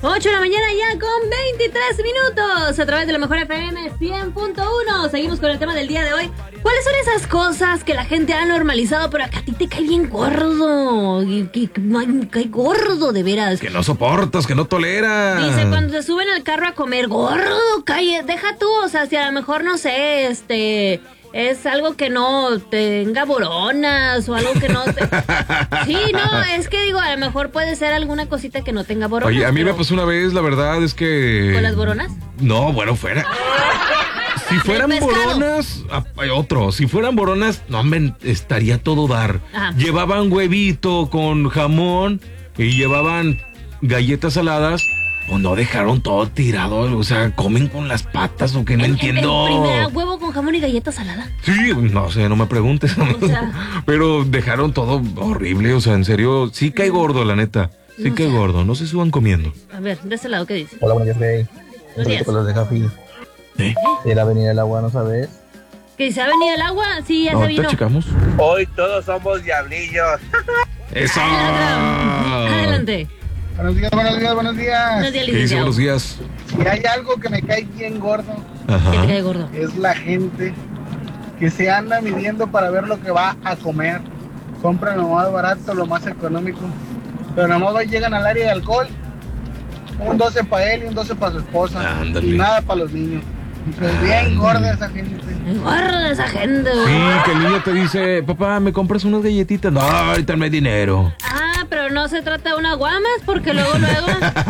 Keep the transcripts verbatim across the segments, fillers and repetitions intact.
ocho de la mañana ya con veintitrés minutos a través de la mejor F M cien punto uno. Seguimos con el tema del día de hoy. ¿Cuáles son esas cosas que la gente ha normalizado pero que a ti te cae bien gordo? Que, que, que cae gordo, de veras. Que no soportas, que no toleras. Dice, cuando se suben al carro a comer, gordo, calle, deja tú, o sea, si a lo mejor, no sé, este... es algo que no tenga boronas o algo que no te... Sí, no, es que digo, a lo mejor puede ser alguna cosita que no tenga boronas. Oye, a mí pero... me pasó una vez, la verdad es que... ¿Con las boronas? No, bueno, fuera. Si fueran boronas, hay otro. Si fueran boronas, no, me estaría todo dar. Ajá. Llevaban huevito con jamón y llevaban galletas saladas. O no dejaron todo tirado, o sea, comen con las patas o que no ¿En, entiendo. ¿En, en primera huevo con jamón y galleta salada? Sí, no sé, no me preguntes. O sea, pero dejaron todo horrible, o sea, en serio, sí cae gordo, la neta. Sí no cae sé. gordo, no se suban comiendo. A ver, de ese lado, ¿qué dice? Hola, buenos días, Rey. Buenos días. Con los de Jafi. ¿Eh? ¿De la Avenida del Agua, no sabes? ¿Que se ha venido el agua? Sí, ya no, se vino. Checamos. Hoy todos somos diablillos. ¡Eso! Adelante. Buenos días, buenos días, buenos días. Buenos días, ¿Qué dice? Buenos días. Si hay algo que me cae bien gordo, Ajá. ¿Qué te cae gordo? es la gente que se anda midiendo para ver lo que va a comer. Compran lo más barato, lo más económico. Pero nada más llegan al área de alcohol. Un doce para él y un doce para su esposa. Ándale. Y nada para los niños. Pues bien gorda esa gente. Gorda esa gente, Sí, que el niño te dice, papá, ¿me compras unas galletitas? No, ahorita no hay dinero. Ah, pero no se trata de una guamas, porque luego, luego...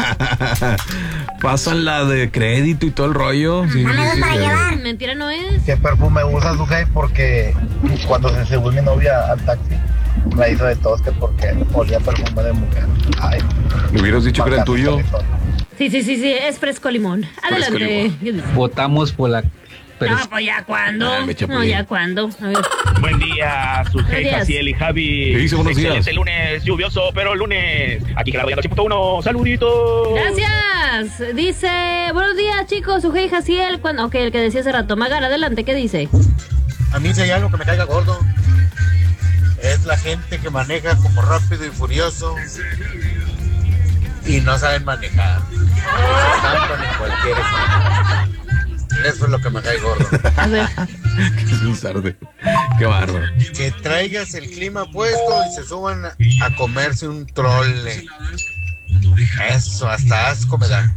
Pasan la de crédito y todo el rollo. Sí, no, sí, sí, para sí, llevar. Mentira no es. ¿Qué perfume usa su jefe? Porque cuando se subió mi novia al taxi, me hizo de tos que porque olía perfume de mujer. Ay, ¿le hubieras dicho que era el tuyo? Sí, sí, sí, sí, es fresco limón. Adelante. Fresco limón. Votamos por la... Pero no, pues ya cuándo. Ah, no, ya cuándo. A ver. Buen día, sus Jaciel y Javi. ¿Qué dice? Buenos días. Excelente lunes, lluvioso, pero lunes. Aquí Gerardo ocho punto uno, saluditos. Gracias. Dice, buenos días, chicos, Sujei Jaciel. Cuando, ok, el que decía hace rato. Magar, adelante, ¿qué dice? A mí si hay algo que me caiga gordo, es la gente que maneja como rápido y furioso y no saben manejar. Se estampan en cualquier esquina. Eso es lo que me cae gordo. A ver. Qué sensarte. Qué bárbaro. Que traigas el clima puesto y se suban a, a comerse un trole. Eso, hasta asco me da.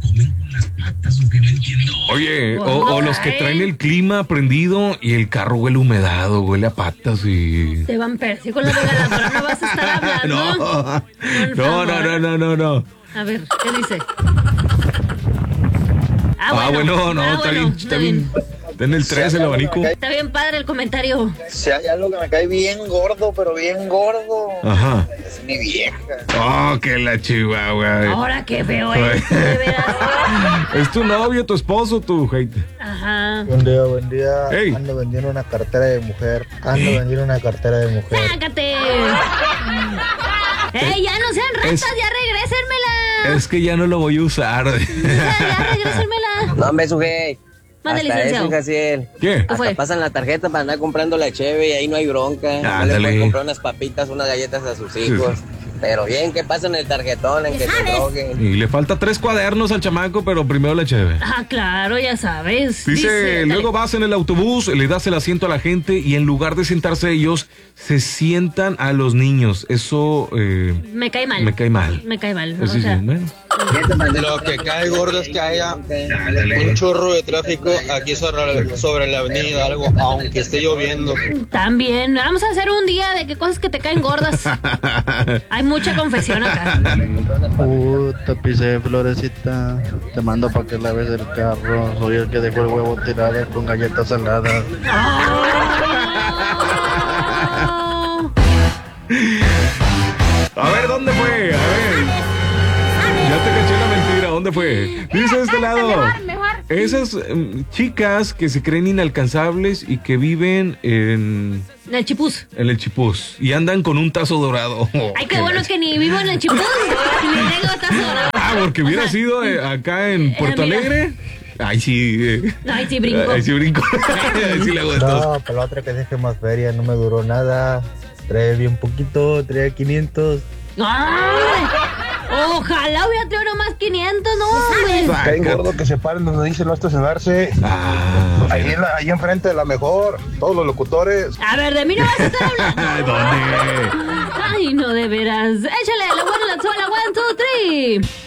Oye, o, o los que traen el clima prendido y el carro huele humedado, huele a patas y... Te van persi con la regaladora, no vas a estar hablando. No, no, no, no, no, no, no. A ver, ¿qué dice? Ah, bueno, ah, bueno no, ah, está, bueno, bien, está bien, está bien. Está en el tres el abanico. Está bien padre el comentario. Si hay algo que me cae bien gordo, pero bien gordo. Ajá. Es mi vieja. Oh, que la chihuahua. Ahora qué feo es, de veras. ¿Es tu novio, tu esposo, tu hate? Ajá. Buen día, buen día. Hey. Ando vendiendo una cartera de mujer. Ando ¿Eh? vendiendo una cartera de mujer. ¡Sácate! ¡Ey, ya no sean ratas, es, ya regrésenmela! Es que ya no lo voy a usar. Ya, ya regrésenmela. No, me sujé. Mande, licenciado. Jaciel. ¿Qué? Hasta fue? pasan la tarjeta para andar comprando la cheve y ahí no hay bronca. Ah, no le dale. pueden comprar unas papitas, unas galletas a sus hijos. Pero bien que pasan el tarjetón en que se droguen. Y le falta tres cuadernos al chamaco, pero primero le cheve. Ah, claro, ya sabes. Dice, Dice luego vas en el autobús, le das el asiento a la gente y en lugar de sentarse ellos, se sientan a los niños. Eso eh, me cae mal. Me cae mal. Me cae mal. Pues o sí, sea, sí, bueno. Lo que cae gordo es que haya un chorro de tráfico aquí sobre, sobre la avenida, algo, aunque esté lloviendo. También, vamos a hacer un día de qué cosas que te caen gordas. Hay mucha confesión acá. Puta, pisé florecita. Te mando para que laves el carro. Soy el que dejó el huevo tirado con galletas saladas. Oh. A ver, ¿dónde fue? A ver. Ya te caché la mentira, ¿dónde fue? Dice de este lado. Mejor, mejor. Esas um, chicas que se creen inalcanzables y que viven en... En el chipús. En el chipús. Y andan con un tazo dorado. Oh, Ay, qué, qué bueno que ni vivo en el chipús. Ni tengo tazo dorado. Ah, porque hubiera o sea, sido eh, acá en Puerto eh, Alegre. Ay, sí. Eh. Ay, sí, brinco. Ay, sí, brinco. Ay, sí, le hago esto. No, pero la otra que dije más feria no me duró nada. Trae bien poquito, trae quinientos. ¡Ay! Ojalá hubiera tenido nomás quinientos, no, hombre. Caen gordo que se paren donde dice no estacionarse. Ah, ahí, en la, ahí enfrente de la mejor, todos los locutores. A ver, de mí no vas a estar hablando. ¿Dónde? Ay, no, de veras. Échale, la buena, la sola, one, two, three.